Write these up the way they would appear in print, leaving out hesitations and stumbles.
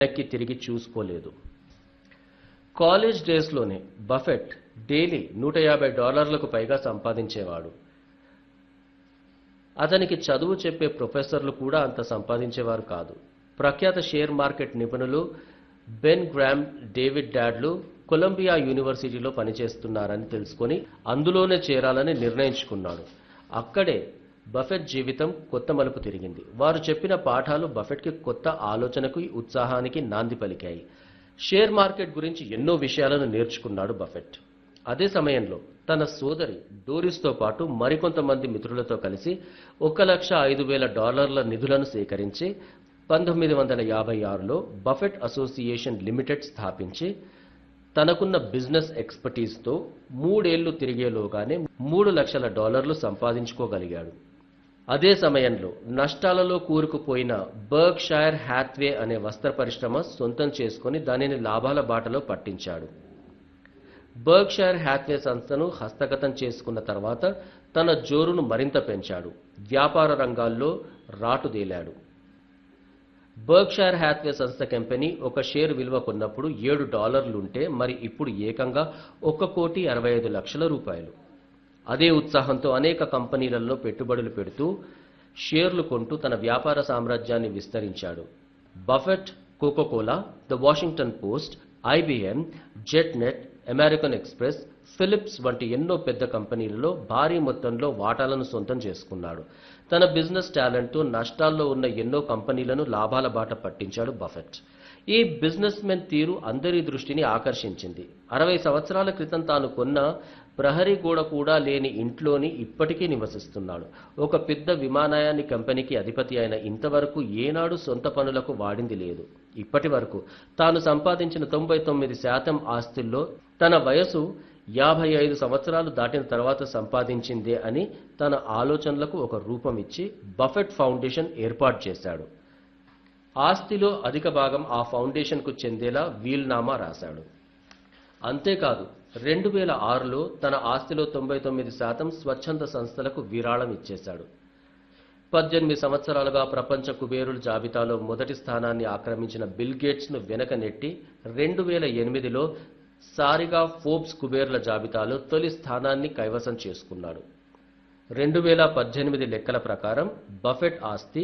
వెనక్కి తిరిగి చూసుకోలేదు. కాలేజ్ డేస్లోనే బఫెట్ డైలీ $150లకు పైగా సంపాదించేవాడు. అతనికి చదువు చెప్పే ప్రొఫెసర్లు కూడా అంత సంపాదించేవారు కాదు. ప్రఖ్యాత షేర్ మార్కెట్ నిపుణులు బెన్ గ్రామ్, డేవిడ్ డాడ్లు కొలంబియా యూనివర్సిటీలో పనిచేస్తున్నారని తెలుసుకొని అందులోనే చేరాలని నిర్ణయించుకున్నాడు. అక్కడే బఫెట్ జీవితం కొత్త మలుపు తిరిగింది. వారు చెప్పిన పాఠాలు బఫెట్కి కొత్త ఆలోచనకు, ఉత్సాహానికి నాంది పలికాయి. షేర్ మార్కెట్ గురించి ఎన్నో విషయాలను నేర్చుకున్నాడు బఫెట్. అదే సమయంలో తన సోదరి డోరిస్తో పాటు మరికొంతమంది మిత్రులతో కలిసి $1,05,000 నిధులను సేకరించి 1956లో బఫెట్ అసోసియేషన్ లిమిటెడ్ స్థాపించి తనకున్న బిజినెస్ ఎక్స్పర్టీస్తో 3 ఏళ్లు తిరిగేలోగానే $3 లక్షల సంపాదించుకోగలిగాడు. అదే సమయంలో నష్టాలలో కూరుకుపోయిన బర్క్షైర్ హ్యాత్వే అనే వస్త్ర పరిశ్రమ సొంతం చేసుకుని దానిని లాభాల బాటలో పట్టించాడు. బర్క్షైర్ హ్యాత్వే సంస్థను హస్తగతం చేసుకున్న తర్వాత తన జోరును మరింత పెంచాడు. వ్యాపార రంగాల్లో రాటుదేలాడు. బర్క్షైర్ హ్యాత్వే సంస్థ కంపెనీ ఒక షేర్ విలువ కొన్నప్పుడు $7 ఉంటే మరి ఇప్పుడు ఏకంగా $1,65,00,000. అదే ఉత్సాహంతో అనేక కంపెనీలలో పెట్టుబడులు పెడుతూ షేర్లు కొంటూ తన వ్యాపార సామ్రాజ్యాన్ని విస్తరించాడు. Buffet Coca Cola, the Washington post, IBM, జెట్నెట్, American express, Philips వంటి ఎన్నో పెద్ద కంపెనీలలో భారీ మొత్తంలో వాటాలను సొంతం చేసుకున్నాడు. తన బిజినెస్ టాలెంట్తో నష్టాల్లో ఉన్న ఎన్నో కంపెనీలను లాభాల బాట పట్టించాడు బఫెట్. ఈ బిజినెస్ మెన్ తీరు అందరి దృష్టిని ఆకర్షించింది. 60 సంవత్సరాల క్రితం తాను కొన్న ప్రహరీ గోడ కూడా లేని ఇంట్లోని ఇప్పటికీ నివసిస్తున్నాడు. ఒక పెద్ద విమానయాన కంపెనీకి అధిపతి అయిన ఇంతవరకు ఏనాడు సొంత పనులకు వాడింది లేదు. ఇప్పటి వరకు తాను సంపాదించిన 99% ఆస్తుల్లో తన వయసు 55 సంవత్సరాలు దాటిన తర్వాత సంపాదించిందే అని తన ఆలోచనలకు ఒక రూపం ఇచ్చి బఫెట్ ఫౌండేషన్ ఏర్పాటు చేశాడు. ఆస్తిలో అధిక భాగం ఆ ఫౌండేషన్కు చెందేలా వీల్నామా రాశాడు. అంతేకాదు 2006లో తన ఆస్తిలో 99% స్వచ్ఛంద సంస్థలకు విరాళం ఇచ్చేశాడు. 18 సంవత్సరాలుగా ప్రపంచ కుబేరుల జాబితాలో మొదటి స్థానాన్ని ఆక్రమించిన బిల్ గేట్స్ను వెనక నెట్టి 2008లో సారిగా ఫోర్బ్స్ కుబేరుల జాబితాలో తొలి స్థానాన్ని కైవసం చేసుకున్నాడు. 2018 లెక్కల ప్రకారం బఫెట్ ఆస్తి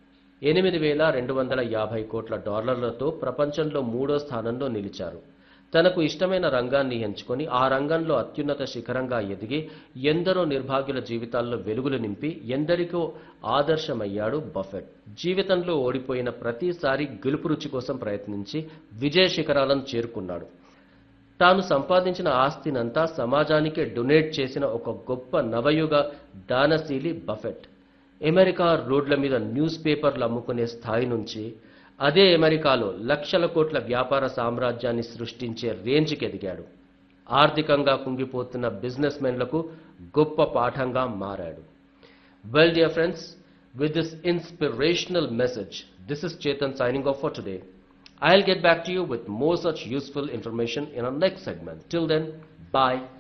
$8,250 కోట్ల ప్రపంచంలో 3వ స్థానంలో నిలిచారు. తనకు ఇష్టమైన రంగాన్ని ఎంచుకొని ఆ రంగంలో అత్యున్నత శిఖరంగా ఎదిగి ఎందరో నిర్భాగ్యుల జీవితాల్లో వెలుగులు నింపి ఎందరికో ఆదర్శమయ్యాడు బఫెట్. జీవితంలో ఓడిపోయిన ప్రతిసారి గెలుపు రుచి కోసం ప్రయత్నించి విజయ శిఖరాలను చేరుకున్నాడు. తాను సంపాదించిన ఆస్తినంతా సమాజానికే డొనేట్ చేసిన ఒక గొప్ప నవయుగ దానశీలి బఫెట్. అమెరికా రోడ్ల మీద న్యూస్ పేపర్లు అమ్ముకునే స్థాయి నుంచి అదే అమెరికాలో లక్షల కోట్ల వ్యాపార సామ్రాజ్యాన్ని సృష్టించే రేంజ్కి ఎదిగాడు. ఆర్థికంగా కుంగిపోతున్న బిజినెస్ మెన్లకు గొప్ప పాఠంగా మారాడు. Well, dear friends, with this inspirational message, this is Chetan signing off for today. I'll get back to you with more such useful information in our next segment. Till then, bye.